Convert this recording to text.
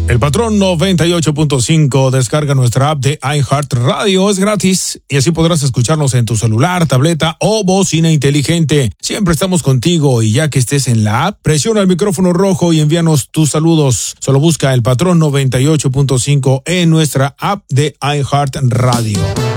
El patrón 98.5 descarga nuestra app de iHeartRadio, es gratis y así podrás escucharnos en tu celular, tableta o bocina inteligente. Siempre estamos contigo y ya que estés en la app, presiona el micrófono rojo y envíanos tus saludos. Solo busca el patrón 98.5 en nuestra app de iHeartRadio.